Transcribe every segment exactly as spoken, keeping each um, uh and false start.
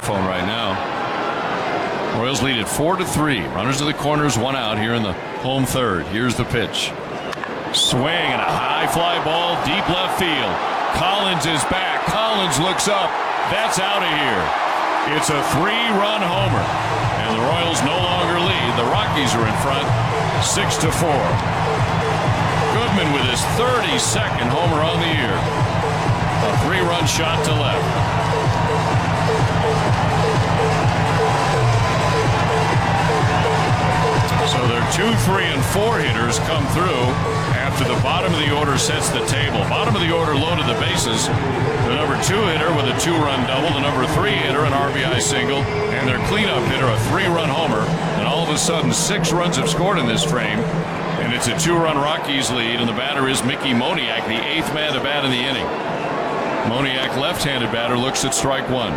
microphone right now. Royals lead at four to three. Runners to the corners, one out here in the home third. Here's the pitch. Swing and a high fly ball deep left field. Collins is back. Collins looks up. That's out of here. It's a three-run homer, and the Royals no longer lead. The Rockies are in front, six to four. Goodman with his thirty-second homer on the year. A three-run shot to left. So their two, three, and four hitters come through after the bottom of the order sets the table. Bottom of the order loaded the bases. The number two hitter with a two-run double, the number three hitter an R B I single, and their cleanup hitter a three-run homer. And all of a sudden, six runs have scored in this frame, and it's a two-run Rockies lead. And the batter is Mickey Moniak, the eighth man to bat in the inning. Moniak, left-handed batter, looks at strike one.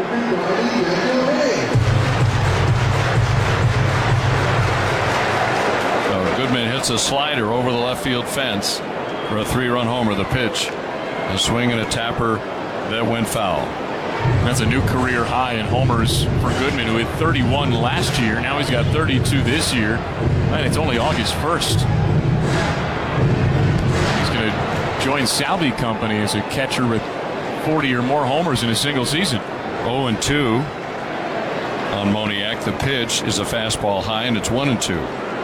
Goodman hits a slider over the left field fence for a three-run homer. The pitch, a swing and a tapper that went foul. That's a new career high in homers for Goodman, who had thirty-one last year. Now he's got thirty-two this year, and it's only August first. He's going to join Salvi Company as a catcher with forty or more homers in a single season. oh and two on Moniak. The pitch is a fastball high, and it's one and two.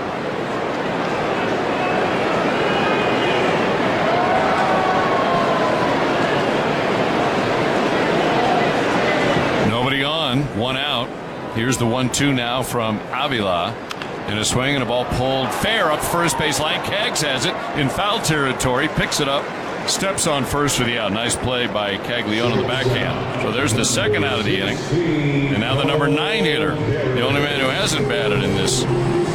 One out. Here's the one two now from Avila. And a swing and a ball pulled fair up first base line. Keggs has it in foul territory. Picks it up. Steps on first for the out. Nice play by Caglione on the backhand. So there's the second out of the inning. And now the number nine hitter. The only man who hasn't batted in this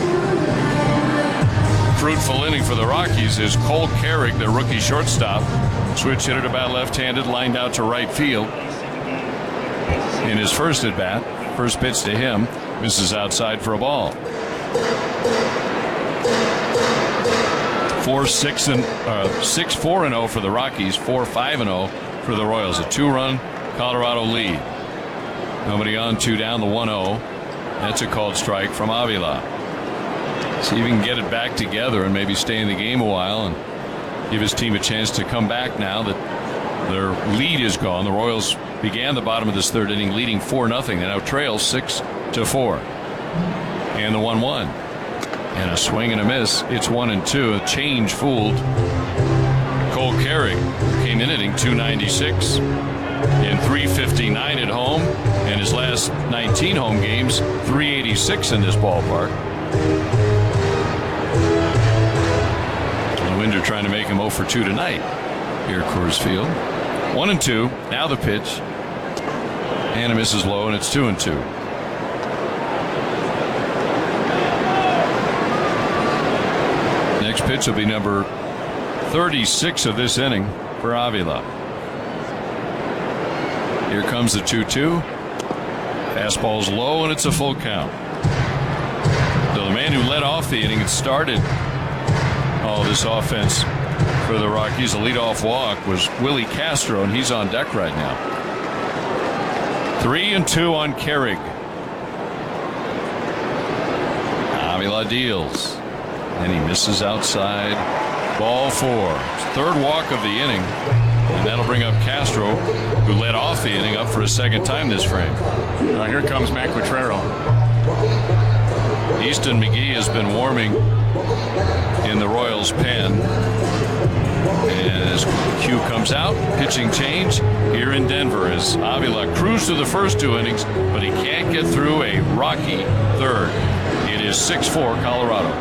fruitful inning for the Rockies is Cole Carrick, the rookie shortstop. Switch hitter to bat left-handed. Lined out to right field. In his first at bat, first pitch to him, misses outside for a ball. Four six and uh, six four and zero for the Rockies. Four five and zero for the Royals. A two-run Colorado lead. Nobody on, two down. The one zero. That's a called strike from Avila. See if he can get it back together and maybe stay in the game a while and give his team a chance to come back now that their lead is gone. The Royals began the bottom of this third inning leading four nothing. They now trail six to four. And the one one. And a swing and a miss. It's one and two. A change fooled Cole Carrick. Came in hitting two ninety-six in three fifty-nine at home. And his last nineteen home games, three eighty-six in this ballpark. And Winder trying to make him oh for two tonight here at Coors Field. One and two. Now the pitch. And a misses low, and it's two and two. Next pitch will be number thirty-six of this inning for Avila. Here comes the two two. Fastball's low, and it's a full count. So the man who led off the inning and started all this offense for the Rockies, a leadoff walk, was Willie Castro, and he's on deck right now. Three and two on Carrick. Avila deals, and he misses outside. Ball four. Third walk of the inning, and that'll bring up Castro, who led off the inning, up for a second time this frame. Uh, here comes Matt Quatrero. Easton McGee has been warming in the Royals pen. And as Q comes out, pitching change here in Denver as Avila cruised through the first two innings, but he can't get through a rocky third. It is six four Colorado.